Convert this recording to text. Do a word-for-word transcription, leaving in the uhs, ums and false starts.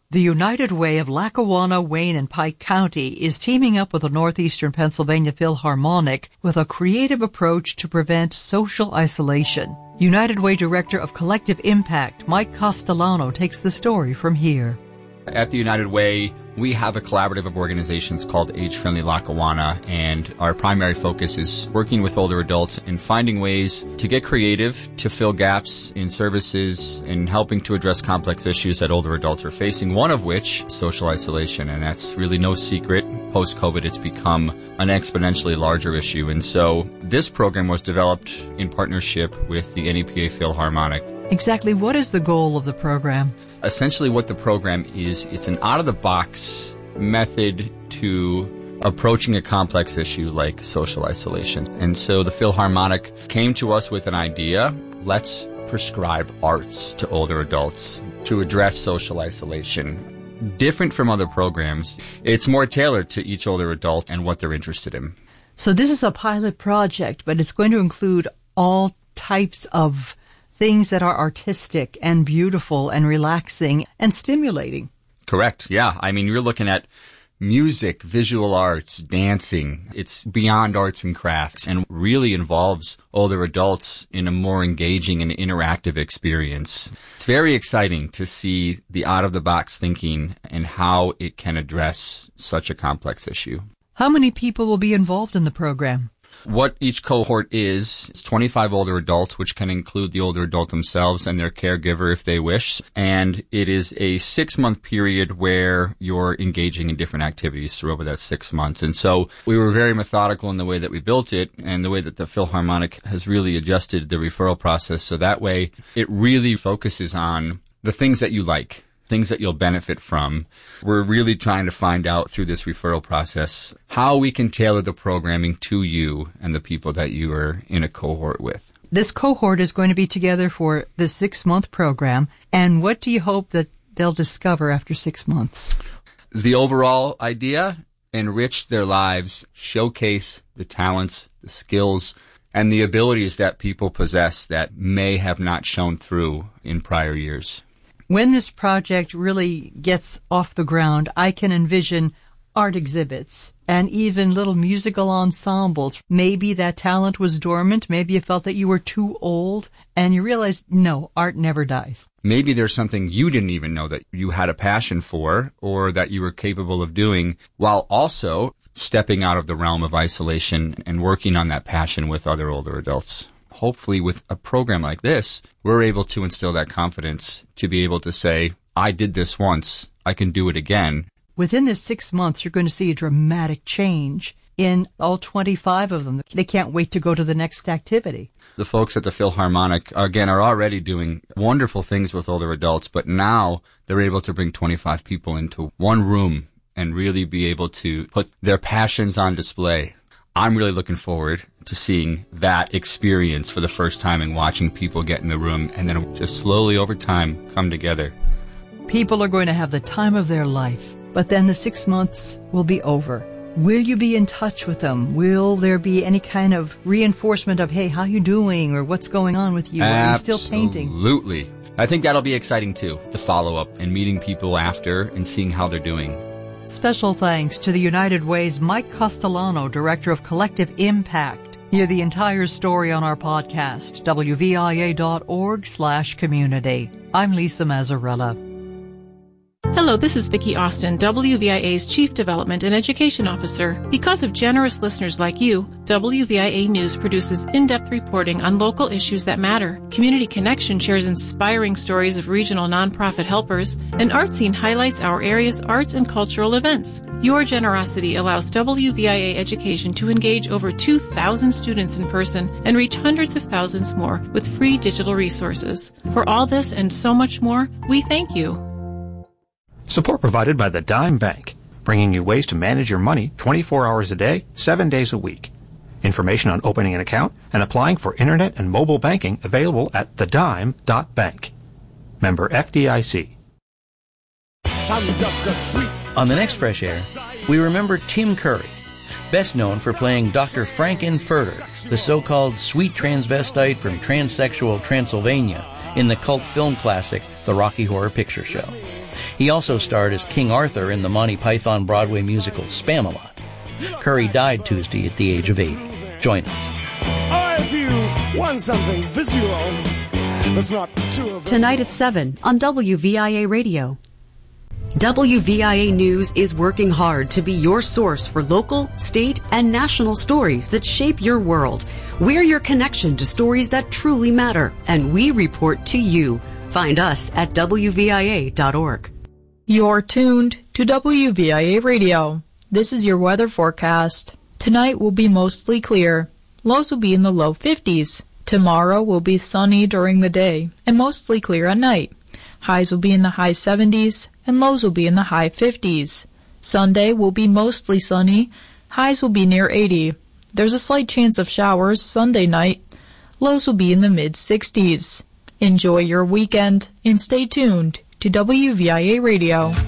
The United Way of Lackawanna, Wayne, and Pike County is teaming up with the Northeastern Pennsylvania Philharmonic with a creative approach to prevent social isolation. United Way Director of Collective Impact, Mike Castellano, takes the story from here. At the United Way, we have a collaborative of organizations called Age Friendly Lackawanna, and our primary focus is working with older adults and finding ways to get creative, to fill gaps in services, and helping to address complex issues that older adults are facing, one of which, social isolation. And that's really no secret. Post-COVID, it's become an exponentially larger issue. And so this program was developed in partnership with the N E P A Philharmonic. Exactly what is the goal of the program? Essentially what the program is, it's an out-of-the-box method to approaching a complex issue like social isolation. And so the Philharmonic came to us with an idea. Let's prescribe arts to older adults to address social isolation. Different from other programs, it's more tailored to each older adult and what they're interested in. So this is a pilot project, but it's going to include all types of things that are artistic and beautiful and relaxing and stimulating. Correct. Yeah. I mean, you're looking at music, visual arts, dancing. It's beyond arts and crafts and really involves older adults in a more engaging and interactive experience. It's very exciting to see the out-of-the-box thinking and how it can address such a complex issue. How many people will be involved in the program? What each cohort is, it's twenty-five older adults, which can include the older adult themselves and their caregiver if they wish. And it is a six-month period where you're engaging in different activities through over that six months. And so we were very methodical in the way that we built it and the way that the Philharmonic has really adjusted the referral process. So that way it really focuses on the things that you like, things that you'll benefit from. We're really trying to find out through this referral process how we can tailor the programming to you and the people that you are in a cohort with. This cohort is going to be together for the six-month program. And what do you hope that they'll discover after six months? The overall idea, enrich their lives, showcase the talents, the skills, and the abilities that people possess that may have not shown through in prior years. When this project really gets off the ground, I can envision art exhibits and even little musical ensembles. Maybe that talent was dormant. Maybe you felt that you were too old and you realized, no, art never dies. Maybe there's something you didn't even know that you had a passion for or that you were capable of doing, while also stepping out of the realm of isolation and working on that passion with other older adults. Hopefully with a program like this, we're able to instill that confidence to be able to say, I did this once, I can do it again. Within this six months, you're going to see a dramatic change in all twenty-five of them. They can't wait to go to the next activity. The folks at the Philharmonic, again, are already doing wonderful things with older adults, but now they're able to bring twenty-five people into one room and really be able to put their passions on display. I'm really looking forward to seeing that experience for the first time and watching people get in the room and then just slowly over time come together. People are going to have the time of their life, but then the six months will be over. Will you be in touch with them? Will there be any kind of reinforcement of, hey, how you doing? Or what's going on with you? Are you still painting? Absolutely. I think that'll be exciting too, the follow-up and meeting people after and seeing how they're doing. Special thanks to the United Way's Mike Castellano, Director of Collective Impact. Hear the entire story on our podcast, W V I A dot org slash community. I'm Lisa Mazzarella. Hello, this is Vicki Austin, W V I A's Chief Development and Education Officer. Because of generous listeners like you, W V I A News produces in-depth reporting on local issues that matter. Community Connection shares inspiring stories of regional nonprofit helpers, and Artscene highlights our area's arts and cultural events. Your generosity allows W V I A Education to engage over two thousand students in person and reach hundreds of thousands more with free digital resources. For all this and so much more, we thank you. Support provided by the Dime Bank, bringing you ways to manage your money twenty-four hours a day, seven days a week. Information on opening an account and applying for internet and mobile banking available at the dime dot bank. Member F D I C. On the next Fresh Air, we remember Tim Curry, best known for playing Doctor Frank-N-Furter, the so-called sweet transvestite from transsexual Transylvania in the cult film classic The Rocky Horror Picture Show. He also starred as King Arthur in the Monty Python Broadway musical Spamalot. Curry died Tuesday at the age of eighty. Join us. Or if you want something visual, that's not too... Tonight at seven on W V I A Radio. W V I A News is working hard to be your source for local, state, and national stories that shape your world. We're your connection to stories that truly matter, and we report to you. Find us at W V I A dot org. You're tuned to W V I A Radio. This is your weather forecast. Tonight will be mostly clear. Lows will be in the low fifties. Tomorrow will be sunny during the day and mostly clear at night. Highs will be in the high seventies and lows will be in the high fifties. Sunday will be mostly sunny. Highs will be near eighty. There's a slight chance of showers Sunday night. Lows will be in the mid sixties. Enjoy your weekend and stay tuned to W V I A Radio.